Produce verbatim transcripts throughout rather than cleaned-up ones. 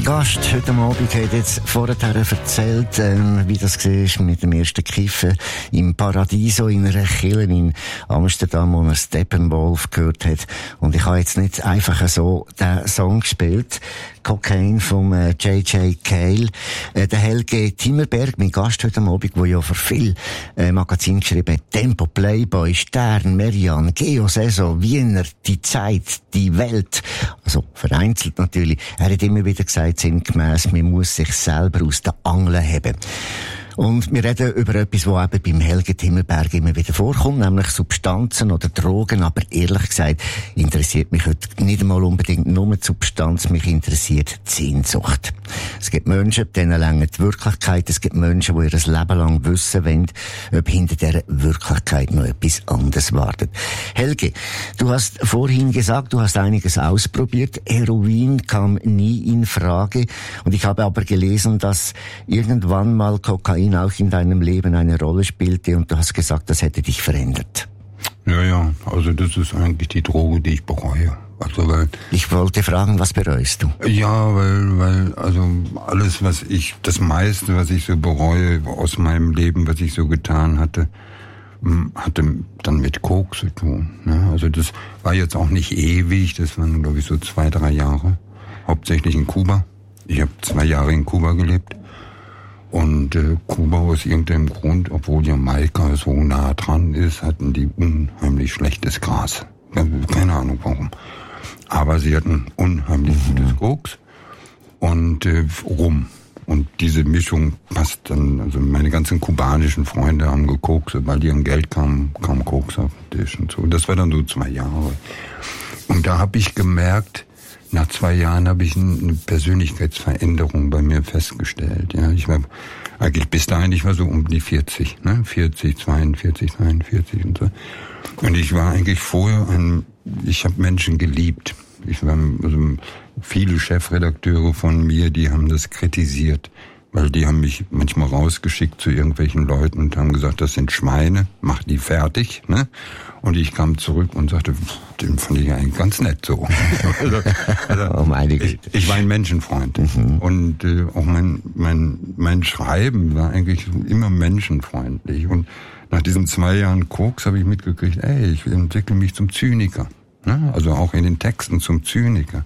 Gast heute Abend hat jetzt vorher erzählt, ähm, wie das war mit dem ersten Kiffen im Paradiso in einer Kirche in Amsterdam, wo er Steppenwolf gehört hat. Und ich habe jetzt nicht einfach so den Song gespielt, Cocaine vom äh, J J Cale. Äh, der Helge Timmerberg, mein Gast heute Abend, der ja für viel äh, Magazin geschrieben hat, Tempo, Playboy, Stern, Merian, Geo, Saison, Wiener, Die Zeit, Die Welt. Also vereinzelt natürlich. Er hat immer wieder gesagt, sinngemäss, man muss sich selber aus der Angel heben. Und wir reden über etwas, was eben beim Helge Timmerberg immer wieder vorkommt, nämlich Substanzen oder Drogen. Aber ehrlich gesagt interessiert mich heute nicht einmal unbedingt nur die Substanz, mich interessiert die Sehnsucht. Es gibt Menschen, denen längert die Wirklichkeit. Es gibt Menschen, die ihr Leben lang wissen wollen, ob hinter dieser Wirklichkeit noch etwas anderes wartet. Helge, du hast vorhin gesagt, du hast einiges ausprobiert. Heroin kam nie in Frage. Und ich habe aber gelesen, dass irgendwann mal Kokain auch in deinem Leben eine Rolle spielte und du hast gesagt, das hätte dich verändert. Ja, ja, also das ist eigentlich die Droge, die ich bereue. Also weil ich wollte fragen, was bereust du? Ja, weil, weil, also alles, was ich, das meiste, was ich so bereue aus meinem Leben, was ich so getan hatte, hatte dann mit Koks zu tun. Ne? Also das war jetzt auch nicht ewig, das waren, glaube ich, so zwei, drei Jahre. Hauptsächlich in Kuba. Ich habe zwei Jahre in Kuba gelebt. Und äh, Kuba aus irgendeinem Grund, obwohl Jamaika so nah dran ist, hatten die unheimlich schlechtes Gras. Keine Ahnung warum. Aber sie hatten unheimlich mhm. gutes Koks und äh, Rum. Und diese Mischung passt dann, also meine ganzen kubanischen Freunde haben gekokst, sobald die an Geld kam, kam Koks auf den Tisch und so. Das war dann so zwei Jahre. Und da habe ich gemerkt, nach zwei Jahren habe ich eine Persönlichkeitsveränderung bei mir festgestellt. Ja, ich war eigentlich bis dahin, ich war so um die vierzig, ne, vierzig, zweiundvierzig, dreiundvierzig und so. Und ich war eigentlich vorher ein, ich habe Menschen geliebt. Ich war, also viele Chefredakteure von mir, die haben das kritisiert, weil die haben mich manchmal rausgeschickt zu irgendwelchen Leuten und haben gesagt, das sind Schweine, mach die fertig, ne? Und ich kam zurück und sagte, den fand ich eigentlich ganz nett so. also, also, oh meine ich, ich war ein Menschenfreund. Mhm. Und äh, auch mein, mein, mein Schreiben war eigentlich immer menschenfreundlich. Und nach diesen zwei Jahren Koks habe ich mitgekriegt, ey, ich entwickle mich zum Zyniker. Ne? Also auch in den Texten zum Zyniker.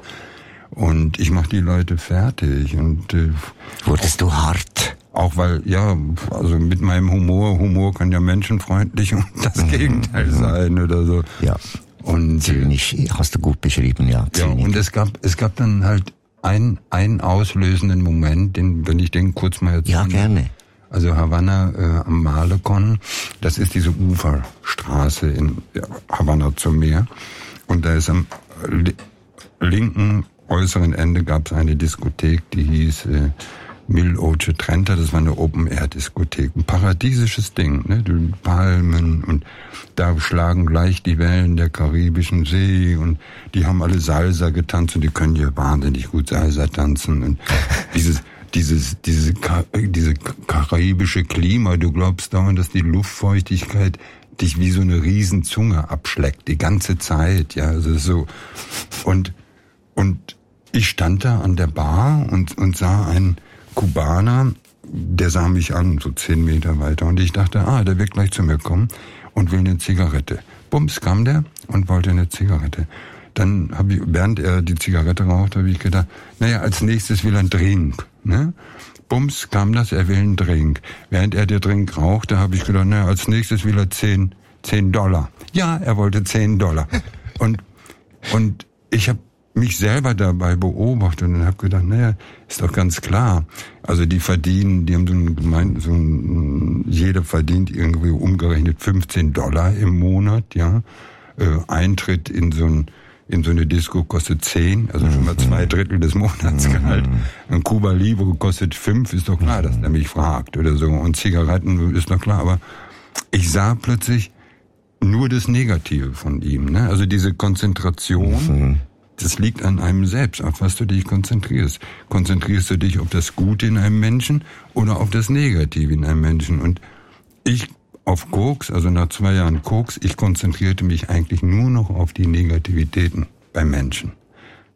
Und ich mache die Leute fertig. Und äh, wurdest du hart? Auch weil, ja, also mit meinem Humor, Humor kann ja menschenfreundlich und das mhm. Gegenteil sein oder so. Ja. Und zynisch, hast du gut beschrieben, ja. Ja, und es gab, es gab dann halt einen, einen auslösenden Moment, den, wenn ich den kurz mal erzähle. Ja, gerne. Also Havanna äh, am Malecon, das ist diese Uferstraße in ja, Havanna zum Meer. Und da ist am li- linken äußeren Ende gab es eine Diskothek, die hieß äh, Mil Ocho Trenta, das war eine Open-Air-Diskothek. Ein paradiesisches Ding, ne? Die Palmen und da schlagen gleich die Wellen der Karibischen See und die haben alle Salsa getanzt und die können ja wahnsinnig gut Salsa tanzen und dieses dieses diese diese karibische Klima, du glaubst dauernd, dass die Luftfeuchtigkeit dich wie so eine Riesenzunge abschleckt die ganze Zeit, ja, also so und und ich stand da an der Bar und und sah einen Kubaner, der sah mich an, so zehn Meter weiter. Und ich dachte, ah, der wird gleich zu mir kommen und will eine Zigarette. Bums, kam der und wollte eine Zigarette. Dann habe ich, während er die Zigarette raucht, habe ich gedacht, naja, als nächstes will er einen Drink. Ne? Bums, kam das, er will einen Drink. Während er den Drink rauchte, habe ich gedacht, naja, als nächstes will er zehn, zehn Dollar. Ja, er wollte zehn Dollar. Und, und ich habe mich selber dabei beobachtet und habe gedacht, naja, ist doch ganz klar. Also die verdienen, die haben so ein gemeint, so ein, jeder verdient irgendwie umgerechnet fünfzehn Dollar im Monat, ja. Äh, Eintritt in so ein, in so eine Disco kostet zehn, also schon mal zwei Drittel des Monatsgehalt. Ein Cuba Libre kostet fünf, ist doch klar, dass der mich fragt oder so. Und Zigaretten ist doch klar, aber ich sah plötzlich nur das Negative von ihm, ne? Also diese Konzentration, das liegt an einem selbst, auf was du dich konzentrierst. Konzentrierst du dich auf das Gute in einem Menschen oder auf das Negative in einem Menschen? Und ich auf Koks, also nach zwei Jahren Koks, ich konzentrierte mich eigentlich nur noch auf die Negativitäten beim Menschen.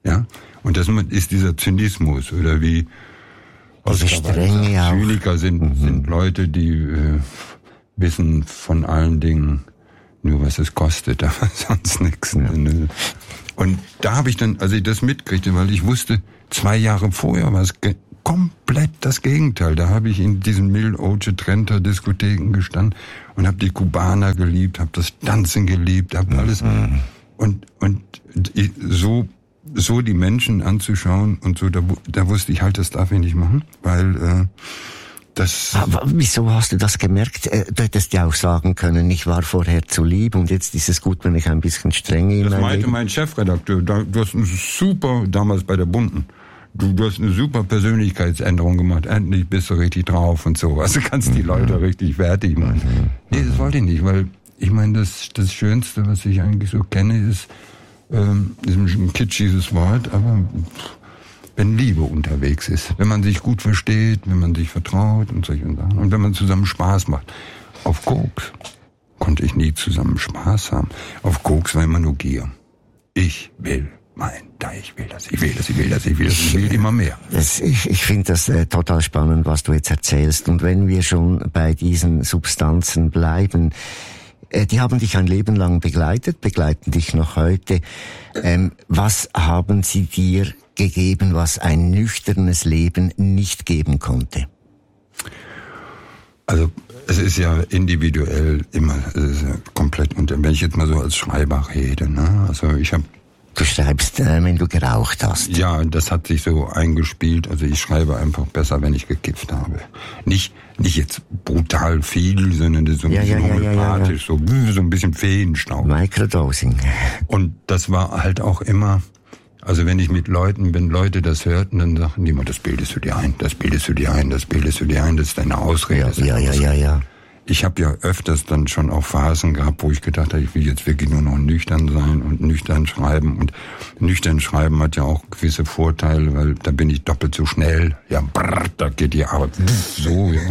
Ja, und das ist dieser Zynismus, oder wie diese Strenge auch. Zyniker sind, mhm. sind Leute, die äh, wissen von allen Dingen nur, was es kostet, aber sonst nichts. Ja. Und da habe ich dann, als ich das mitkriegte, weil ich wusste, zwei Jahre vorher war es ge- komplett das Gegenteil. Da habe ich in diesen Mill-Oce Trenta Diskotheken gestanden und habe die Kubaner geliebt, habe das Tanzen geliebt, habe alles. Mhm. Und, und so, so die Menschen anzuschauen und so, da, da wusste ich halt, das darf ich nicht machen, weil äh, das... Aber wieso hast du das gemerkt? Du hättest ja auch sagen können, ich war vorher zu lieb und jetzt ist es gut, wenn ich ein bisschen strenge in Das mein meinte Leben. mein Chefredakteur. Du hast eine super, damals bei der Bunten, du, du hast eine super Persönlichkeitsänderung gemacht. Endlich bist du richtig drauf und so. Also kannst mhm. die Leute richtig fertig machen. Mhm. Nee, das wollte ich nicht, weil ich meine, das, das Schönste, was ich eigentlich so kenne, ist, ähm, ist ein kitschiges Wort, aber wenn Liebe unterwegs ist, wenn man sich gut versteht, wenn man sich vertraut und solche Sachen und wenn man zusammen Spaß macht. Auf Koks konnte ich nie zusammen Spaß haben. Auf Koks war immer nur Gier. Ich will mein, da ich will das, ich will das, ich will das, ich will das, ich will immer mehr. Das, ich ich finde das äh, total spannend, was du jetzt erzählst. Und wenn wir schon bei diesen Substanzen bleiben, äh, die haben dich ein Leben lang begleitet, begleiten dich noch heute. Ähm, was haben sie dir gegeben, was ein nüchternes Leben nicht geben konnte? Also es ist ja individuell immer es ist ja komplett unter. Wenn ich jetzt mal so als Schreiber rede, ne? Also ich habe Du schreibst, äh, wenn du geraucht hast. Ja, das hat sich so eingespielt. Also ich schreibe einfach besser, wenn ich gekifft habe. Nicht nicht jetzt brutal viel, sondern so ein ja, bisschen ja, ja, homöopathisch, ja, ja. so so ein bisschen Feenstaub. Microdosing. Und das war halt auch immer. Also wenn ich mit Leuten, wenn Leute das hörten, dann sagten die immer, das bildest du dir ein, das bildest du dir ein, das bildest du dir ein, das ist deine Ausrede. Ja, deine ja, ja, Ausrede. ja, ja. Ich habe ja öfters dann schon auch Phasen gehabt, wo ich gedacht habe, ich will jetzt wirklich nur noch nüchtern sein und nüchtern schreiben. Und nüchtern schreiben hat ja auch gewisse Vorteile, weil da bin ich doppelt so schnell. Ja, brrr, da geht die Arbeit so. Ja.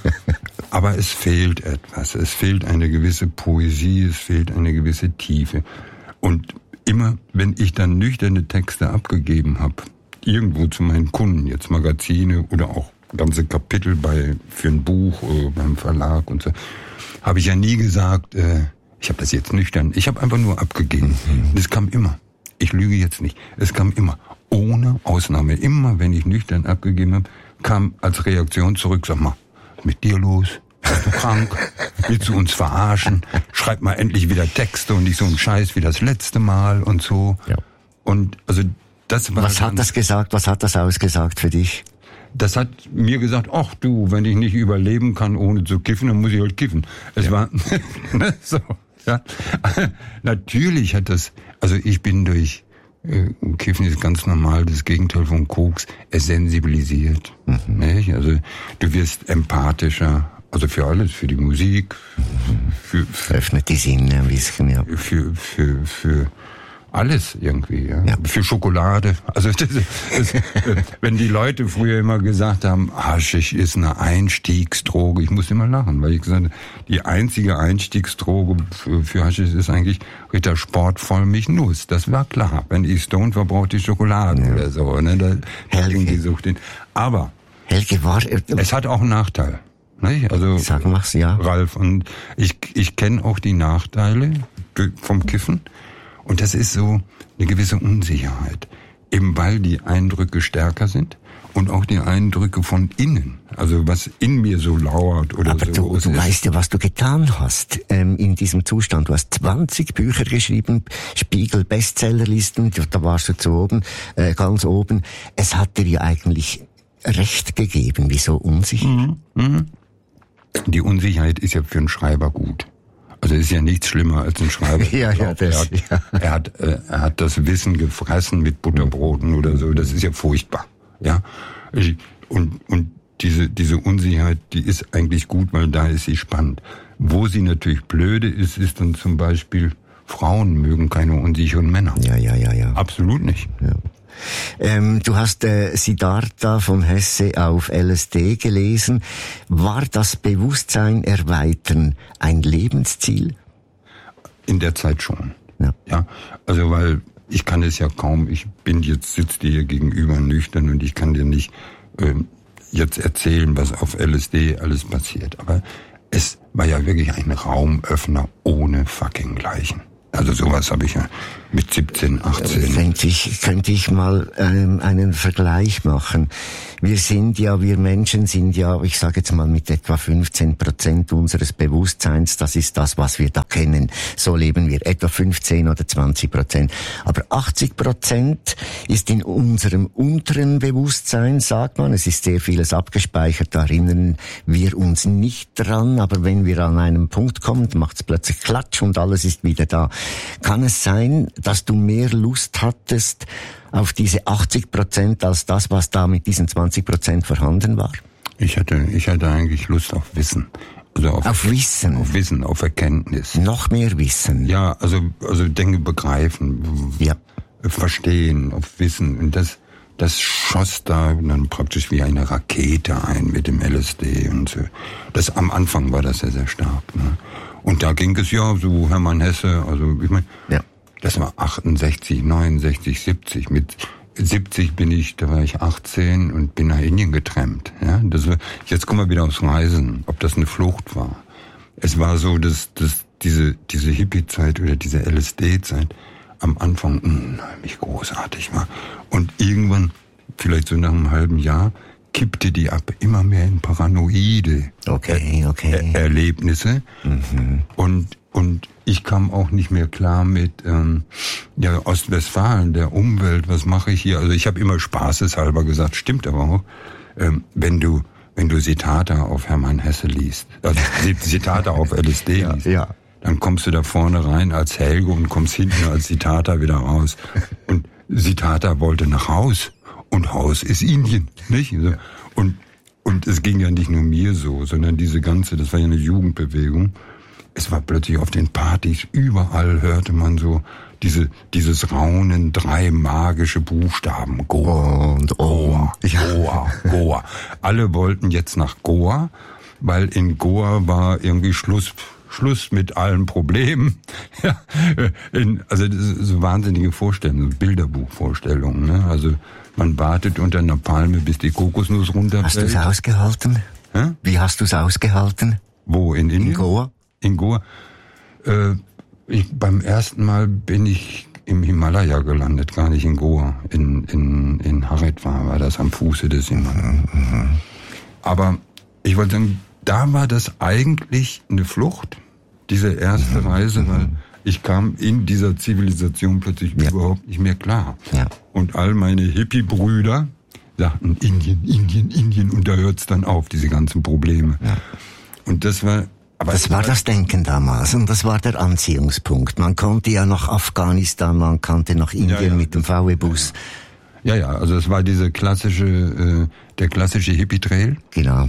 Aber es fehlt etwas. Es fehlt eine gewisse Poesie, es fehlt eine gewisse Tiefe. Und immer, wenn ich dann nüchterne Texte abgegeben habe, irgendwo zu meinen Kunden, jetzt Magazine oder auch ganze Kapitel bei für ein Buch oder beim Verlag und so, habe ich ja nie gesagt, äh, ich habe das jetzt nüchtern. Ich habe einfach nur abgegeben. Mhm. Und es kam immer. Ich lüge jetzt nicht. Es kam immer. Ohne Ausnahme. Immer, wenn ich nüchtern abgegeben habe, kam als Reaktion zurück, sag mal, was ist mit dir los? Bist du krank? Willst du uns verarschen? Schreib mal endlich wieder Texte und nicht so einen Scheiß wie das letzte Mal und so. Ja. Und also das war. Was hat das gesagt? Was hat das ausgesagt für dich? Das hat mir gesagt, ach du, wenn ich nicht überleben kann, ohne zu kiffen, dann muss ich halt kiffen. Es ja. war so, ja. Natürlich hat das, also ich bin durch äh, Kiffen ist ganz normal, das Gegenteil von Koks, es sensibilisiert. Mhm. Nicht? Also du wirst empathischer, also für alles, für die Musik, für, für öffnet die Sinne ein bisschen, ja. Für für für alles irgendwie, ja. ja. Für Schokolade. Also das, das, wenn die Leute früher immer gesagt haben, Haschisch ist eine Einstiegsdroge, ich muss immer lachen, weil ich gesagt habe, die einzige Einstiegsdroge für, für Haschisch ist eigentlich Ritter Sport Vollmilchnuss. Das war klar. Wenn ich Stone war, brauchte ich Schokolade ja. oder so. Ne? Da, da ging die Sucht hin. Aber Helge war, es hat auch einen Nachteil. Nicht? Also Sag mal's, ja. Ralf, und ich, ich kenne auch die Nachteile vom Kiffen. Und das ist so eine gewisse Unsicherheit, eben weil die Eindrücke stärker sind und auch die Eindrücke von innen, also was in mir so lauert oder aber so. Aber du, du weißt ja, was du getan hast ähm, in diesem Zustand. Du hast zwanzig Bücher geschrieben, Spiegel, Bestsellerlisten, da warst du zu oben, äh, ganz oben. Es hat dir ja eigentlich Recht gegeben. Wieso unsicher? Mhm. Mhm. Die Unsicherheit ist ja für einen Schreiber gut. Also ist ja nichts schlimmer als ein Schreiber. ja, ja, das, er, hat, ja. Er, hat, äh, er hat das Wissen gefressen mit Butterbroten oder so. Das ist ja furchtbar. Ja. Und, und diese, diese Unsicherheit, die ist eigentlich gut, weil da ist sie spannend. Wo sie natürlich blöde ist, ist dann zum Beispiel, Frauen mögen keine unsicheren Männer. Ja, ja, ja, ja. Absolut nicht. Ja. Ähm, du hast äh, Siddhartha von Hesse auf L S D gelesen. War das Bewusstsein erweitern ein Lebensziel? In der Zeit schon. Ja. Ja. Also weil ich kann es ja kaum, ich bin jetzt, sitze dir hier gegenüber nüchtern und ich kann dir nicht äh, jetzt erzählen, was auf L S D alles passiert. Aber es war ja wirklich ein Raumöffner ohne fucking Gleichen. Also sowas habe ich ja mit siebzehn, achtzehn. Könnte ich, könnte ich mal ähm, einen Vergleich machen. Wir sind ja, wir Menschen sind ja, ich sage jetzt mal mit etwa fünfzehn Prozent unseres Bewusstseins, das ist das, was wir da kennen. So leben wir, etwa fünfzehn oder zwanzig Prozent. Aber achtzig Prozent ist in unserem unteren Bewusstsein, sagt man. Es ist sehr vieles abgespeichert, da erinnern wir uns nicht dran. Aber wenn wir an einen Punkt kommen, macht es plötzlich Klatsch und alles ist wieder da. Kann es sein, dass du mehr Lust hattest auf diese achtzig Prozent als das, was da mit diesen zwanzig Prozent vorhanden war? Ich hatte, ich hatte eigentlich Lust auf Wissen. Also auf, auf Wissen? Auf Wissen, auf Erkenntnis. Noch mehr Wissen? Ja, also, also Dinge begreifen, ja. verstehen, auf Wissen. Und das, das schoss da dann praktisch wie eine Rakete ein mit dem L S D und so. Das, am Anfang war das sehr, sehr stark, ne? Und da ging es ja so Hermann Hesse, also ich meine, ja. Das war achtundsechzig, neunundsechzig, siebzig. Mit siebzig bin ich, da war ich achtzehn und bin nach Indien getrennt. Ja, das war, jetzt kommen wir wieder aufs Reisen, ob das eine Flucht war. Es war so, dass, dass diese, diese Hippie-Zeit oder diese L S D-Zeit am Anfang unheimlich großartig war. Und irgendwann, vielleicht so nach einem halben Jahr, kippte die ab, immer mehr in paranoide okay, okay. Er- Erlebnisse. Mhm. Und, und ich kam auch nicht mehr klar mit ähm, ja, Ostwestfalen, der Umwelt, was mache ich hier? Also ich habe immer spaßeshalber gesagt, stimmt aber auch, ähm, wenn du wenn du Zitate auf Hermann Hesse liest, also Zitate auf L S D liest, ja, ja. dann kommst du da vorne rein als Helge und kommst hinten als Zitata wieder raus. Und Zitata wollte nach Haus. Und Haus ist Indien, nicht? Und, und es ging ja nicht nur mir so, sondern diese ganze, das war ja eine Jugendbewegung. Es war plötzlich auf den Partys, überall hörte man so diese, dieses Raunen, drei magische Buchstaben. Goa und Goa, Goa, Goa. Alle wollten jetzt nach Goa, weil in Goa war irgendwie Schluss, Schluss mit allen Problemen. Ja, in, also das ist so wahnsinnige Vorstellungen, so Bilderbuchvorstellungen, ne? Also man wartet unter einer Palme, bis die Kokosnuss runterfällt. Hast du es ausgehalten? Hä? Wie hast du es ausgehalten? Wo, in Indien? In Goa? In Goa. Äh, ich, beim ersten Mal bin ich im Himalaya gelandet, gar nicht in Goa. In, in, in Haridwar war das, am Fuße des Himalaya. Mhm. Aber ich wollte sagen, da war das eigentlich eine Flucht, diese erste mhm. Reise, weil ich kam in dieser Zivilisation plötzlich ja. überhaupt nicht mehr klar. Ja. Und all meine Hippie-Brüder sagten Indien, Indien, Indien und da hört's dann auf, diese ganzen Probleme. Ja. Und das war... Aber das war das Denken damals und das war der Anziehungspunkt. Man konnte ja nach Afghanistan, man kannte nach Indien ja, ja, mit dem V W-Bus. Ja, ja, also es war diese klassische, äh, der klassische Hippie-Trail. Genau.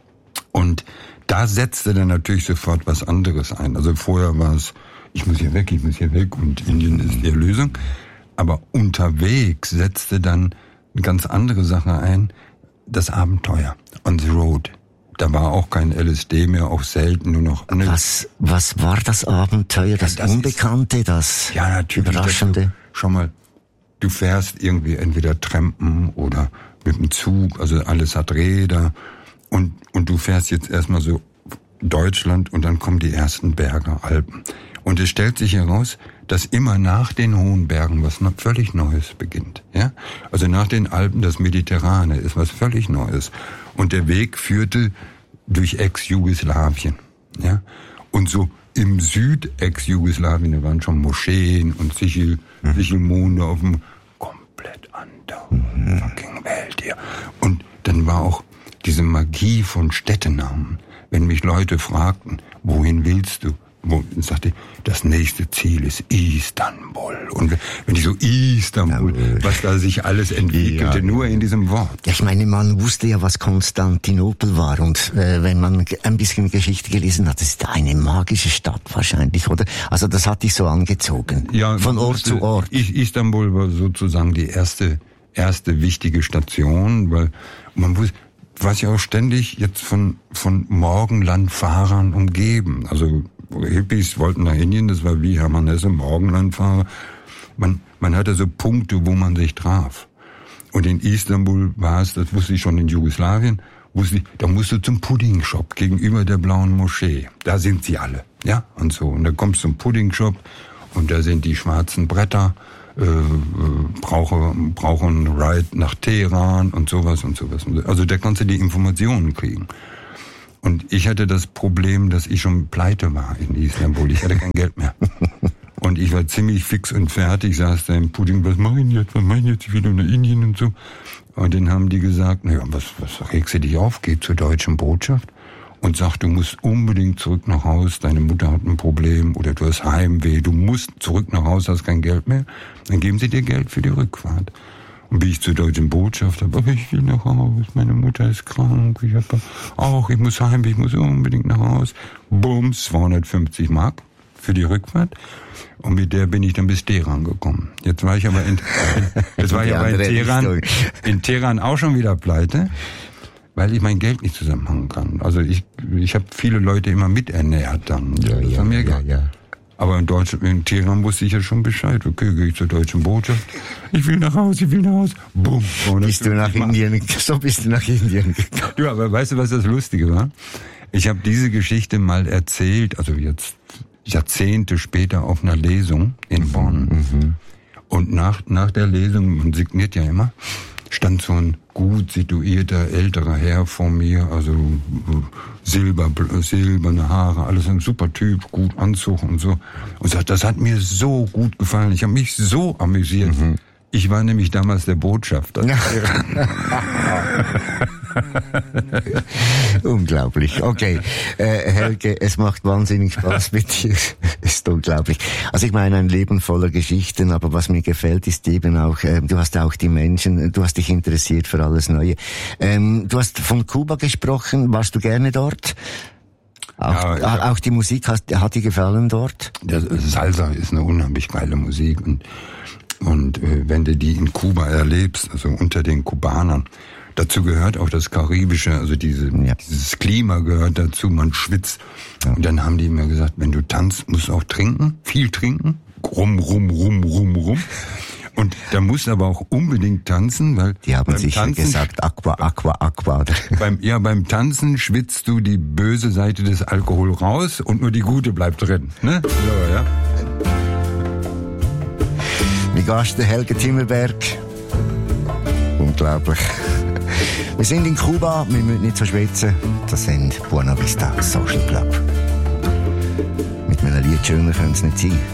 Und da setzte dann natürlich sofort was anderes ein. Also vorher war es, ich muss hier weg, ich muss hier weg und Indien ist die Erlösung. Aber unterwegs setzte dann eine ganz andere Sache ein, das Abenteuer, on the road. Da war auch kein L S D mehr, auch selten, nur noch... Ne. Was, was war das Abenteuer, das, ja, das Unbekannte, ist, das ja, natürlich, Überraschende? Das, schau mal, du fährst irgendwie entweder Trampen oder mit dem Zug, also alles hat Räder und, und du fährst jetzt erstmal so Deutschland und dann kommen die ersten Berge, Alpen. Und es stellt sich heraus, dass immer nach den hohen Bergen was noch völlig Neues beginnt. Ja? Also nach den Alpen das Mediterrane ist was völlig Neues. Und der Weg führte durch Ex-Jugoslawien. Ja? Und so im Süd-Ex-Jugoslawien, da waren schon Moscheen und Sichel, mhm. Sichelmonde auf dem komplett anderen mhm. fucking Welt hier. Und dann war auch diese Magie von Städtenamen. Wenn mich Leute fragten, wohin willst du? Wo, sagte ich, das nächste Ziel ist Istanbul. Und wenn ich so Istanbul, ja, was da sich alles entwickelte, ja, nur in diesem Wort. Ja, ich meine, man wusste ja, was Konstantinopel war. Und äh, wenn man ein bisschen Geschichte gelesen hat, das ist eine magische Stadt wahrscheinlich, oder? Also das hat dich so angezogen, ja, von Ort zu Ort. Istanbul war sozusagen die erste, erste wichtige Station, weil man wusste, was ja auch ständig jetzt von, von Morgenlandfahrern umgeben. Also Hippies wollten nach Indien, das war wie Hermann Hesse, Morgenlandfahrer. man, man hatte so Punkte, wo man sich traf. Und in Istanbul war es, das wusste ich schon in Jugoslawien, wusste ich, da musst du zum Puddingshop gegenüber der Blauen Moschee. Da sind sie alle, ja, und so. Und da kommst du zum Puddingshop und da sind die schwarzen Bretter, äh, brauche, brauche einen Ride nach Teheran und sowas und sowas. Also da kannst du die Informationen kriegen. Und ich hatte das Problem, dass ich schon pleite war in Istanbul. Ich hatte kein Geld mehr. Und ich war ziemlich fix und fertig, saß da im Pudding, was mache ich jetzt, was mache ich jetzt, ich will nach Indien und so. Und dann haben die gesagt, naja, was, was regst du dich auf, geh zur deutschen Botschaft und sag, du musst unbedingt zurück nach Haus, deine Mutter hat ein Problem oder du hast Heimweh, du musst zurück nach Haus, hast kein Geld mehr, dann geben sie dir Geld für die Rückfahrt. Und bin ich zur deutschen Botschaft, aber ich will nach Haus, meine Mutter ist krank, ich habe auch, ich muss heim, ich muss unbedingt nach Haus. Bums, zweihundertfünfzig Mark für die Rückfahrt. Und mit der bin ich dann bis Teheran gekommen. Jetzt war ich aber in, jetzt war ich aber in Teheran, in Teheran auch schon wieder pleite, weil ich mein Geld nicht zusammenhangen kann. Also ich, ich habe viele Leute immer miternährt dann. Ja, ja, ja, ja, ja. Aber in Deutschland, in Teheran wusste ich ja schon Bescheid. Okay, gehe ich zur deutschen Botschaft. Ich will nach Hause, ich will nach Hause. Bumm. Bist du nach Indien, so bist du nach Indien gekommen. Ja, aber weißt du, was das Lustige war? Ich habe diese Geschichte mal erzählt, also jetzt Jahrzehnte später auf einer Lesung in Bonn. Mhm. Und nach, nach der Lesung, man signiert ja immer, stand so ein gut situierter, älterer Herr vor mir, also Silber, silberne Haare, alles ein super Typ, gut Anzug und so. Und sagt, das hat mir so gut gefallen, ich habe mich so amüsiert. Mhm. Ich war nämlich damals der Botschafter. Unglaublich. Okay, äh, Helge, es macht wahnsinnig Spaß mit dir. Es ist unglaublich. Also ich meine, ein Leben voller Geschichten, aber was mir gefällt, ist eben auch, äh, du hast auch die Menschen, du hast dich interessiert für alles Neue. Ähm, du hast von Kuba gesprochen, warst du gerne dort? Auch, ja, auch die Musik hat, hat dir gefallen dort? Der Salsa ist eine unheimlich geile Musik und Und äh, wenn du die in Kuba erlebst, also unter den Kubanern, dazu gehört auch das Karibische, also diese, ja. dieses Klima gehört dazu, man schwitzt. Ja. Und dann haben die immer gesagt, wenn du tanzt, musst du auch trinken, viel trinken, rum, rum, rum, rum, rum. Und da musst du aber auch unbedingt tanzen, weil die haben sicher Tanzen, gesagt, Aqua, Aqua, Aqua. Beim, ja, beim Tanzen schwitzt du die böse Seite des Alkohol raus und nur die gute bleibt drin. Ne? So, ja. Mein Gast, der Helge Zimmerberg. Unglaublich. Wir sind in Kuba, wir müssen nicht so schwitzen. Das sind Buena Vista Social Club. Mit einem Lied schöner könnte es nicht sein.